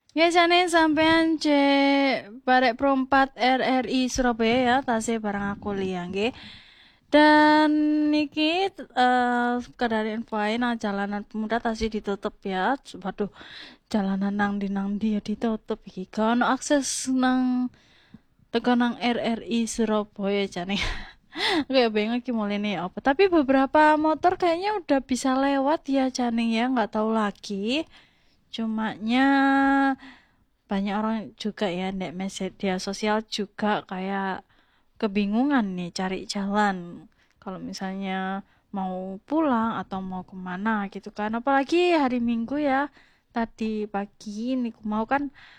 Ya jane sampean cek barek perempat RRI Surabaya ya tasih bareng aku liang nggih. Dan niki kadar info ae nang jalanan pemuda tasih ditutup ya. Waduh, jalanan nang di ya ditutup iki. Gak ono akses nang tekan nang RRI Surabaya jane. Kayak bingung iki mulai apa. Tapi beberapa motor kayaknya udah bisa lewat ya jane ya, nggak tahu lagi. Cumanya banyak orang juga ya di media sosial juga kayak kebingungan nih cari jalan kalau misalnya mau pulang atau mau kemana gitu kan, apalagi hari Minggu ya. Tadi pagi nih mau kan